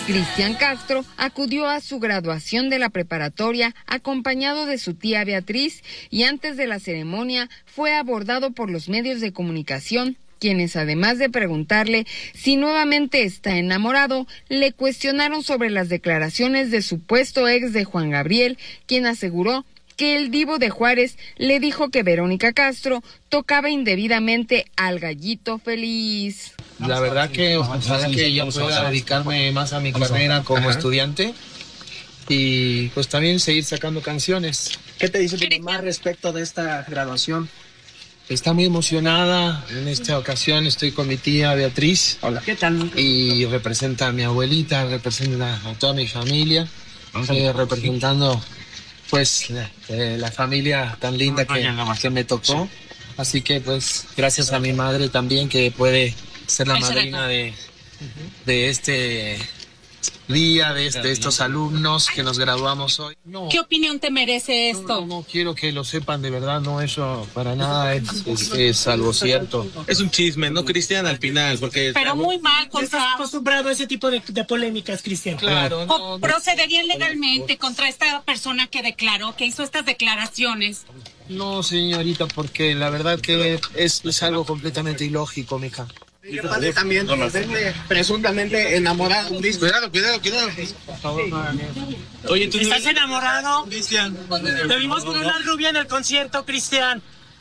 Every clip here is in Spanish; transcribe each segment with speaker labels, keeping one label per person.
Speaker 1: Cristian Castro acudió a su graduación de la preparatoria acompañado de su tía Beatriz y antes de la ceremonia fue abordado por los medios de comunicación, quienes además de preguntarle si nuevamente está enamorado, le cuestionaron sobre las declaraciones de supuesto ex de Juan Gabriel, quien aseguró que el Divo de Juárez le dijo que Verónica Castro tocaba indebidamente al Gallito Feliz.
Speaker 2: La verdad que ojalá que yo pueda dedicarme más a mi carrera como estudiante y pues también seguir sacando canciones.
Speaker 3: ¿Qué te dice tu mamá respecto de esta graduación?
Speaker 2: Está muy emocionada. En esta ocasión estoy con mi tía Beatriz.
Speaker 3: Hola. ¿Qué tal?
Speaker 2: Y representa a mi abuelita, representa a toda mi familia, representando pues la familia tan linda que me tocó. Así que pues gracias a mi madre también que puede ser la madrina de este día, de estos alumnos que nos graduamos hoy. No,
Speaker 4: ¿qué opinión te merece esto?
Speaker 2: No quiero que lo sepan de verdad, no, eso para nada es algo cierto.
Speaker 5: Es un chisme, ¿no, Cristian? Al final, porque...
Speaker 4: Pero muy mal,
Speaker 6: ¿Estás acostumbrado a ese tipo de polémicas, Cristian?
Speaker 2: Claro. No,
Speaker 4: ¿procederían legalmente contra esta persona que declaró, que hizo estas declaraciones?
Speaker 2: No, señorita, porque la verdad que es algo completamente ilógico, mija.
Speaker 3: Y aparte también presuntamente enamorado.
Speaker 5: Cuidado.
Speaker 2: Por favor, no hagan eso.
Speaker 5: Oye, ¿tú
Speaker 6: ¿Estás enamorado?
Speaker 5: Cristian.
Speaker 6: Te vimos con una rubia en el concierto, Cristian.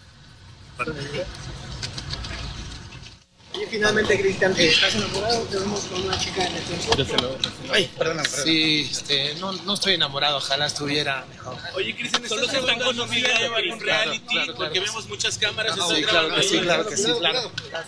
Speaker 3: Y finalmente, Cristian, ¿estás enamorado? Te vemos con una chica en el concierto.
Speaker 5: Ay, perdona.
Speaker 2: Sí, no estoy enamorado, ojalá estuviera mejor.
Speaker 5: Oye, Cristian, solo se están conociendo un reality,
Speaker 2: claro,
Speaker 5: porque vemos muchas cámaras.
Speaker 2: Sí, claro que sí. Gracias.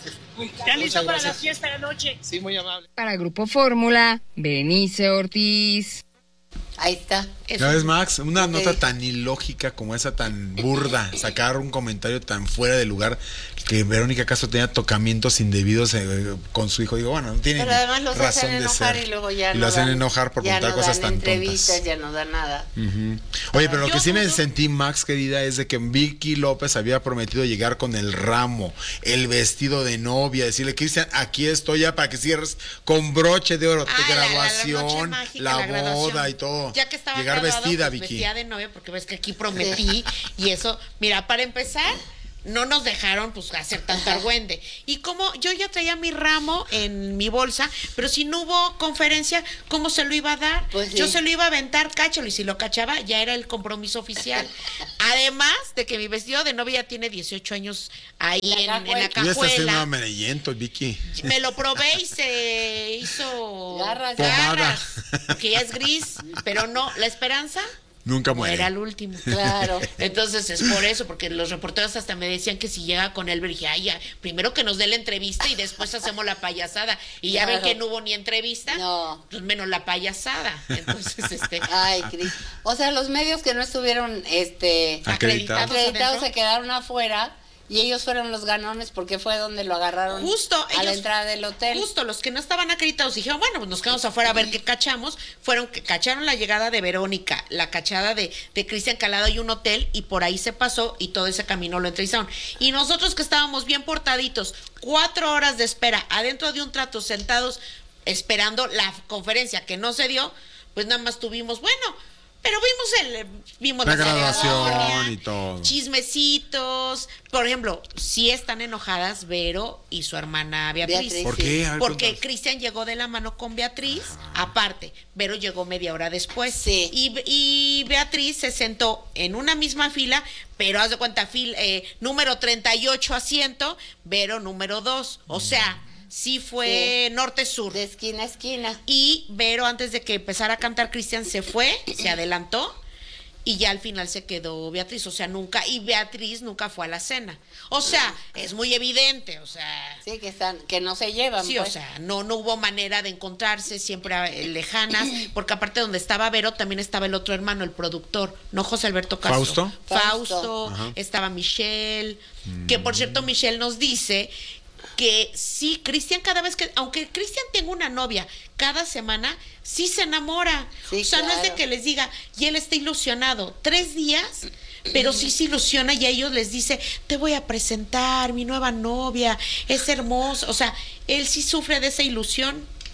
Speaker 6: ¿Ya listo para la fiesta de la noche?
Speaker 2: Sí, muy amable.
Speaker 1: Para Grupo Fórmula, Berenice Ortiz.
Speaker 7: Ahí está.
Speaker 8: ¿Ya ves, Max? Una nota tan ilógica como esa, tan burda, sacar un comentario tan fuera de lugar, que Verónica Castro tenía tocamientos indebidos con su hijo. Digo, bueno, no tiene
Speaker 7: Pero además los
Speaker 8: razón
Speaker 7: hacen
Speaker 8: de
Speaker 7: enojar
Speaker 8: ser.
Speaker 7: Y luego ya
Speaker 8: y
Speaker 7: no
Speaker 8: lo hacen
Speaker 7: dan,
Speaker 8: enojar por
Speaker 7: ya
Speaker 8: contar
Speaker 7: no
Speaker 8: cosas
Speaker 7: dan
Speaker 8: tan
Speaker 7: entrevistas,
Speaker 8: tontas.
Speaker 7: ya no dan nada.
Speaker 8: Oye, pero lo que sí me sentí, Max, querida, es de que Vicky López había prometido llegar con el ramo, el vestido de novia, decirle, Cristian, aquí estoy ya para que cierres con broche de oro, tu graduación, la boda y todo.
Speaker 9: Ya que estaba
Speaker 8: llegar
Speaker 9: graduado,
Speaker 8: vestida,
Speaker 9: pues,
Speaker 8: Vicky.
Speaker 9: vestida de novia, porque ves que aquí prometí y eso. Mira, para empezar, no nos dejaron pues hacer tanto argüende. Y como yo ya traía mi ramo en mi bolsa, pero si no hubo conferencia, ¿cómo se lo iba a dar?
Speaker 7: Pues sí.
Speaker 9: Yo se lo iba a aventar, cáchalo, y si lo cachaba, ya era el compromiso oficial. Además de que mi vestido de novia ya tiene 18 años ahí en la
Speaker 8: Tú ya estás haciendo
Speaker 9: cajuela.
Speaker 8: amarillento, Vicky.
Speaker 9: Me lo probé y se hizo
Speaker 7: Garras.
Speaker 9: que ya es gris, pero no, la esperanza
Speaker 8: Nunca muere.
Speaker 9: era el último.
Speaker 7: Claro.
Speaker 9: Entonces es por eso, porque los reporteros hasta me decían que si llega con él, dije, ay, ya, primero que nos dé la entrevista y después hacemos la payasada. Y ya ven
Speaker 7: Claro.
Speaker 9: que no hubo ni entrevista,
Speaker 7: No.
Speaker 9: pues menos la payasada. Entonces,
Speaker 7: Ay, Cris. O sea, los medios que no estuvieron
Speaker 8: Acreditados
Speaker 7: acreditados se quedaron afuera y ellos fueron los ganones porque fue donde lo agarraron
Speaker 9: justo
Speaker 7: a la
Speaker 9: ellos,
Speaker 7: entrada del hotel.
Speaker 9: Justo los que no estaban acreditados dijeron, bueno, pues nos quedamos afuera a ver qué cachamos. Fueron que cacharon la llegada de Verónica, la cachada de Cristian Calado y un hotel, y por ahí se pasó y todo ese camino lo entrevistaron. Y nosotros que estábamos bien portaditos, 4 horas de espera adentro de un trato, sentados esperando la conferencia que no se dio, pues nada más tuvimos, bueno, pero vimos
Speaker 8: La
Speaker 9: ceremonia,
Speaker 8: graduación y todo.
Speaker 9: chismecitos. Por ejemplo, sí están enojadas Vero y su hermana Beatriz.
Speaker 8: ¿Por qué? A ver,
Speaker 9: Porque
Speaker 8: cuéntanos.
Speaker 9: Cristian llegó de la mano con Beatriz, aparte, Vero llegó media hora después.
Speaker 7: Sí.
Speaker 9: Y Beatriz se sentó en una misma fila, pero haz de cuenta, número 38 asiento, Vero número 2. O sea, sí fue norte-sur.
Speaker 7: De esquina a esquina.
Speaker 9: Y Vero, antes de que empezara a cantar Cristian, se fue, se adelantó, y ya al final se quedó Beatriz. O sea, Beatriz nunca fue a la cena. O sea, es muy evidente, o sea.
Speaker 7: Sí, que no se llevan.
Speaker 9: Sí,
Speaker 7: pues.
Speaker 9: o sea, no hubo manera de encontrarse, siempre lejanas, porque aparte donde estaba Vero también estaba el otro hermano, el productor, no José Alberto Castro. Fausto, estaba Michelle, que por cierto Michelle nos dice que sí, Cristian cada vez que, aunque Cristian tenga una novia cada semana, sí se enamora.
Speaker 7: Sí,
Speaker 9: o sea, no es de
Speaker 7: claro.
Speaker 9: que les diga, y él está ilusionado, 3 días, pero sí se ilusiona y a ellos les dice, te voy a presentar mi nueva novia, es hermoso. O sea, él sí sufre de esa ilusión.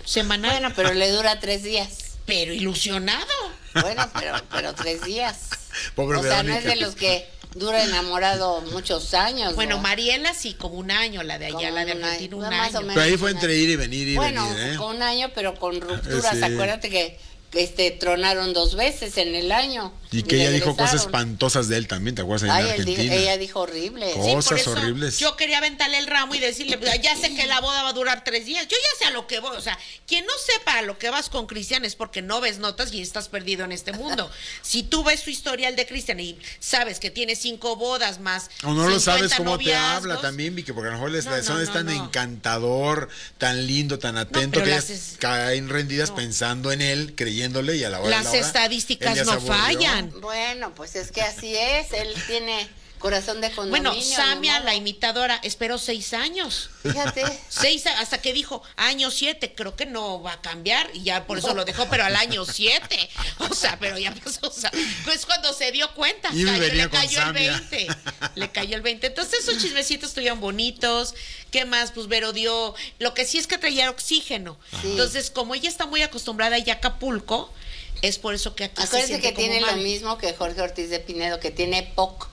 Speaker 9: semanal.
Speaker 7: Bueno, pero le dura 3 días.
Speaker 9: Pero ilusionado.
Speaker 7: Bueno, pero 3 días.
Speaker 8: Pobre
Speaker 7: o sea, no es
Speaker 8: Verónica.
Speaker 7: de los que dura enamorado muchos años.
Speaker 9: Bueno,
Speaker 7: ¿no?
Speaker 9: Mariela sí, como un año, la de allá,
Speaker 7: Como
Speaker 9: la de
Speaker 7: un
Speaker 9: Argentina,
Speaker 7: año,
Speaker 9: un
Speaker 7: más o
Speaker 9: año.
Speaker 7: menos.
Speaker 8: Pero ahí fue entre ir y venir y
Speaker 7: Bueno,
Speaker 8: venir, ¿eh?
Speaker 7: con un año, pero con rupturas.
Speaker 8: Sí.
Speaker 7: Acuérdate que tronaron 2 veces en el año.
Speaker 8: Y que ella dijo cosas
Speaker 7: regresaron.
Speaker 8: espantosas de él también, ¿te acuerdas? Ahí en Argentina.
Speaker 7: Ella dijo horrible.
Speaker 8: Oh.
Speaker 9: Sí, por
Speaker 8: Cosas
Speaker 9: eso
Speaker 8: horribles.
Speaker 9: Yo quería aventarle el ramo y decirle, ya sé que la boda va a durar 3 días. Yo ya sé a lo que voy. O sea, quien no sepa a lo que vas con Cristian es porque no ves notas y estás perdido en este mundo. Si tú ves su historial de Cristian y sabes que tiene 5 bodas más.
Speaker 8: O no lo
Speaker 9: 50
Speaker 8: sabes cómo te
Speaker 9: noviazgos,
Speaker 8: habla también, Vicky, porque a lo mejor la
Speaker 9: No,
Speaker 8: persona es tan
Speaker 9: no.
Speaker 8: encantador, tan lindo, tan atento,
Speaker 9: pero
Speaker 8: que
Speaker 9: las
Speaker 8: ellas
Speaker 9: es-
Speaker 8: caen rendidas pensando en él, creyéndole, y a la hora de
Speaker 9: Las
Speaker 8: la hora,
Speaker 9: estadísticas
Speaker 8: él ya
Speaker 9: no
Speaker 8: se aburrió.
Speaker 9: fallan.
Speaker 7: Bueno, pues es que así es. Él tiene corazón de condominio.
Speaker 9: Bueno, Samia,
Speaker 7: ni modo.
Speaker 9: la imitadora, esperó 6 años.
Speaker 7: Fíjate.
Speaker 9: 6 hasta que dijo, año 7, creo que no va a cambiar, y ya por eso lo dejó, pero al año 7. O sea, pero ya pasó, o sea, pues cuando se dio cuenta,
Speaker 8: Y me venía
Speaker 9: le
Speaker 8: con
Speaker 9: cayó el
Speaker 8: Samia.
Speaker 9: 20. Le cayó el 20. Entonces esos chismecitos estuvieron bonitos. ¿Qué más? Pues Vero dio, lo que sí es que traía oxígeno.
Speaker 7: Sí.
Speaker 9: Entonces, como ella está muy acostumbrada ya a Acapulco, es por eso que aquí se
Speaker 7: Acuérdense
Speaker 9: siente
Speaker 7: que
Speaker 9: como
Speaker 7: tiene
Speaker 9: mal.
Speaker 7: lo mismo que Jorge Ortiz de Pinedo, que tiene POC.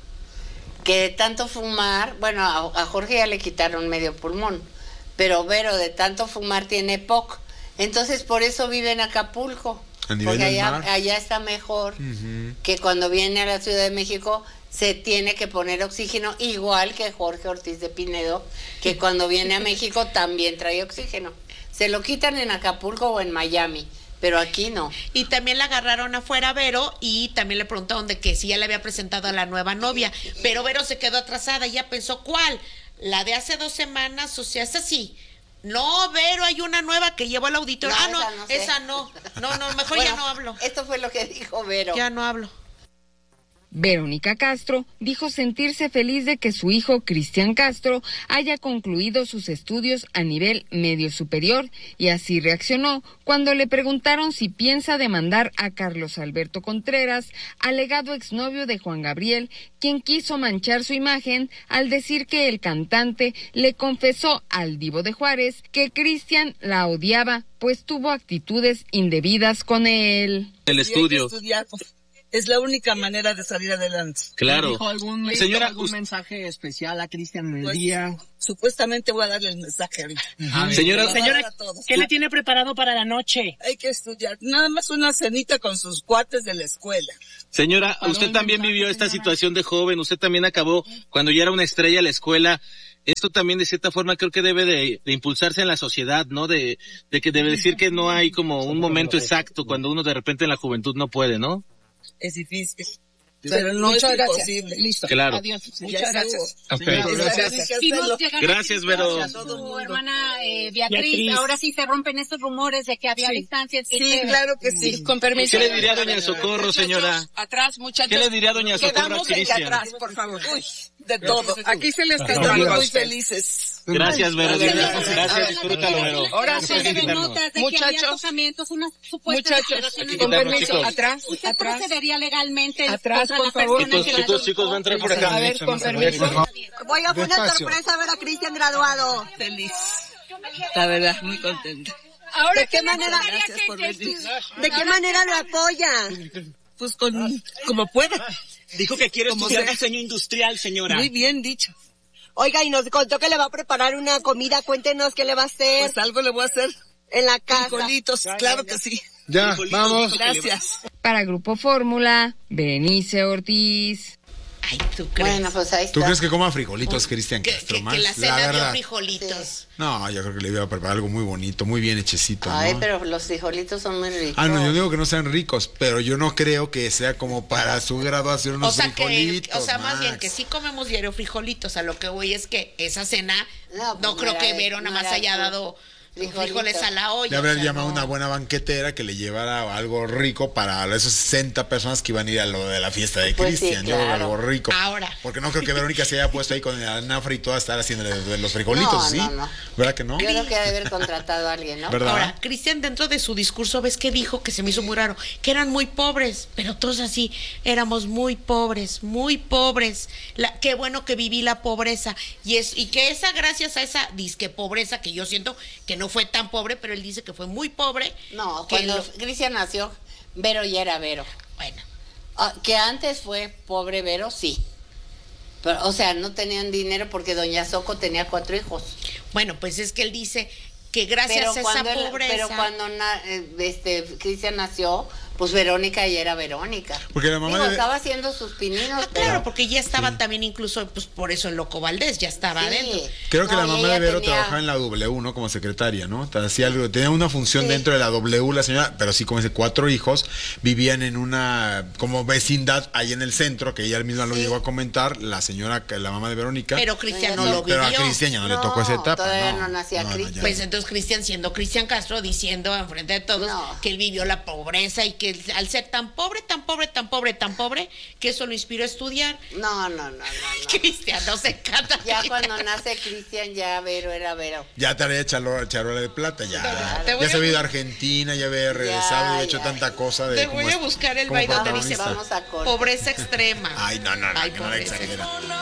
Speaker 7: Que de tanto fumar, bueno, a Jorge ya le quitaron medio pulmón, pero Vero de tanto fumar tiene POC. Entonces por eso vive en Acapulco.
Speaker 8: A nivel
Speaker 7: Porque
Speaker 8: del mar.
Speaker 7: allá está mejor
Speaker 8: Ujú.
Speaker 7: que cuando viene a la Ciudad de México se tiene que poner oxígeno, igual que Jorge Ortiz de Pinedo, que cuando viene a México también trae oxígeno. Se lo quitan en Acapulco o en Miami, pero aquí no.
Speaker 9: Y también la agarraron afuera a Vero y también le preguntaron de que si ya le había presentado a la nueva novia, pero Vero se quedó atrasada y ya pensó, ¿cuál? La de hace 2 semanas, o sea, esa sí. No, Vero, hay una nueva que llevó al auditorio.
Speaker 7: No,
Speaker 9: Ah, no,
Speaker 7: esa
Speaker 9: esa
Speaker 7: no sé.
Speaker 9: no. No, mejor
Speaker 7: Bueno,
Speaker 9: ya no hablo.
Speaker 7: Esto fue lo que dijo Vero.
Speaker 9: Ya no hablo.
Speaker 1: Verónica Castro dijo sentirse feliz de que su hijo Cristian Castro haya concluido sus estudios a nivel medio superior y así reaccionó cuando le preguntaron si piensa demandar a Carlos Alberto Contreras, alegado exnovio de Juan Gabriel, quien quiso manchar su imagen al decir que el cantante le confesó al Divo de Juárez que Cristian la odiaba, pues tuvo actitudes indebidas con él.
Speaker 10: El estudio.
Speaker 11: Es la única manera de salir adelante.
Speaker 10: Claro.
Speaker 3: ¿Dijo algún,
Speaker 10: Señora,
Speaker 3: algún mensaje especial a Cristian en el
Speaker 11: Pues,
Speaker 3: día?
Speaker 11: Supuestamente voy a darle el mensaje ahorita.
Speaker 10: Señora,
Speaker 11: Lo voy a dar a todos.
Speaker 6: ¿Qué le tiene preparado para la noche?
Speaker 11: Hay que estudiar. Nada más una cenita con sus cuates de la escuela.
Speaker 10: señora, usted también vivió esta situación de joven, usted también acabó cuando ya era una estrella en la escuela. Esto también de cierta forma creo que debe de impulsarse en la sociedad, ¿no? De que debe decir que no hay como un momento exacto cuando uno de repente en la juventud no puede, ¿no?
Speaker 11: Es difícil. Pero no es imposible.
Speaker 3: Listo.
Speaker 10: Claro.
Speaker 3: Adiós.
Speaker 11: Muchas gracias.
Speaker 10: Okay. Gracias, Vero.
Speaker 4: Tu hermana Beatriz, ahora sí se rompen estos rumores de que había distancias.
Speaker 11: Sí, claro que sí.
Speaker 3: Con permiso.
Speaker 10: ¿Qué le diría a doña Socorro, señora?
Speaker 11: Atrás, muchachos.
Speaker 10: ¿Qué le diría a doña Socorro a
Speaker 11: Quedamos en que
Speaker 10: Cristian?
Speaker 11: atrás, por favor. Uy, de todo.
Speaker 3: Aquí se les está
Speaker 11: Estamos
Speaker 3: dando.
Speaker 11: muy felices.
Speaker 10: Gracias, Vero. Gracias, disfrútalo, Vero.
Speaker 11: Ahora sí,
Speaker 10: Gracias, Guillermo.
Speaker 11: muchachos,
Speaker 4: Unas supuestas
Speaker 11: muchachos,
Speaker 10: con permiso,
Speaker 11: chicos, atrás,
Speaker 4: ¿Usted
Speaker 11: atrás.
Speaker 4: procedería legalmente
Speaker 11: Atrás,
Speaker 4: contra
Speaker 11: por
Speaker 4: la
Speaker 11: favor.
Speaker 4: persona que la
Speaker 10: Chicos, va a entrar por acá.
Speaker 11: A ver, con permiso.
Speaker 12: Voy a una sorpresa a ver a Cristian graduado.
Speaker 11: Feliz. La verdad, muy contenta.
Speaker 12: ¿De qué manera?
Speaker 11: Gracias por venir.
Speaker 12: ¿De qué manera lo apoya?
Speaker 11: Pues como pueda.
Speaker 6: Dijo que quiere
Speaker 11: Como
Speaker 6: estudiar
Speaker 11: sea.
Speaker 6: diseño industrial, señora.
Speaker 11: Muy bien dicho.
Speaker 12: Oiga, y nos contó que le va a preparar una comida. Cuéntenos qué le va a hacer
Speaker 11: Pues algo le voy a hacer.
Speaker 12: en la casa.
Speaker 11: Frijolitos, claro que sí.
Speaker 8: Ya, vamos.
Speaker 11: Gracias.
Speaker 1: Para Grupo Fórmula, Berenice Ortiz.
Speaker 9: Ay, ¿tú crees?
Speaker 7: Bueno, pues ahí está.
Speaker 8: ¿Tú crees que coma frijolitos, Cristian Castro,
Speaker 9: que
Speaker 8: más?
Speaker 9: la cena dio
Speaker 8: verdad.
Speaker 9: frijolitos.
Speaker 8: No, yo creo que le iba a preparar algo muy bonito, muy bien hechecito,
Speaker 7: Ay,
Speaker 8: ¿no?
Speaker 7: pero los frijolitos son muy ricos.
Speaker 8: Ah, no, yo digo que no sean ricos, pero yo no creo que sea como para su graduación unos frijolitos.
Speaker 9: Más bien
Speaker 8: Max.
Speaker 9: que sí comemos diario frijolitos. A lo que voy es que esa cena
Speaker 7: No,
Speaker 9: no,
Speaker 7: pues
Speaker 9: creo
Speaker 7: no
Speaker 9: que
Speaker 7: era-
Speaker 9: Vero nada
Speaker 7: no
Speaker 9: más
Speaker 7: era
Speaker 9: haya
Speaker 7: con
Speaker 9: dado
Speaker 7: frijolitos.
Speaker 9: frijoles a la olla.
Speaker 8: De haber
Speaker 9: o sea,
Speaker 8: llamado a
Speaker 9: no.
Speaker 8: una buena banquetera que le llevara algo rico para esos 60 personas que iban a ir a lo de la fiesta de
Speaker 7: Pues sí,
Speaker 8: Cristian. Yo creo que
Speaker 7: claro.
Speaker 8: algo rico.
Speaker 9: Ahora.
Speaker 8: Porque no creo que Verónica se haya puesto ahí con el anafre y todo a estar haciendo los frijolitos,
Speaker 7: No,
Speaker 8: ¿sí?
Speaker 7: no.
Speaker 8: ¿Verdad que no?
Speaker 7: Yo creo que ha de haber contratado a alguien, ¿no?
Speaker 8: ¿Verdad?
Speaker 9: Ahora, Cristian dentro de su discurso, ¿ves qué dijo? Que se me hizo muy raro, que eran muy pobres, pero todos así, éramos muy pobres, muy pobres. Qué bueno que viví la pobreza. Y que esa, gracias a esa disque pobreza que yo siento que no no fue tan pobre, pero él dice que fue muy pobre.
Speaker 7: No,
Speaker 9: que
Speaker 7: cuando Cristian nació, Vero ya era Vero.
Speaker 9: Bueno.
Speaker 7: Que antes fue pobre Vero, sí. Pero, o sea, no tenían dinero porque doña Soco tenía 4 hijos.
Speaker 9: Bueno, pues es que él dice que gracias a esa pobreza...
Speaker 7: Pero cuando Cristian nació, pues Verónica ya era Verónica.
Speaker 8: Porque la mamá
Speaker 7: estaba haciendo sus pininos.
Speaker 9: Claro, porque ya estaba también incluso, pues por eso en Loco Valdés ya estaba adentro.
Speaker 8: Creo que la mamá de Vero trabajaba en la W, ¿no? Como secretaria, ¿no? Hacía algo, tenía una función dentro de la W, la señora, pero sí como ese 4 hijos, vivían en una como vecindad ahí en el centro, que ella misma lo llegó a comentar, la señora, la mamá de Verónica.
Speaker 9: Pero Cristian no lo vivió.
Speaker 8: Pero a Cristian ya no le tocó esa etapa.
Speaker 7: Todavía no nacía Cristian.
Speaker 9: Pues entonces Cristian, siendo Cristian Castro, diciendo enfrente de todos que él vivió la pobreza y que al ser tan pobre, que eso lo inspiró a estudiar.
Speaker 7: No.
Speaker 9: Cristian, no se canta.
Speaker 7: Ya cuando nace Cristian, ya Vero era Vero.
Speaker 8: Ya traía charola de plata, ya se había ido a Argentina, ya había regresado y había hecho tanta cosa.
Speaker 9: Te voy a buscar el baile donde dice pobreza extrema.
Speaker 8: Ay, no,
Speaker 9: Ay,
Speaker 8: que no la exagera.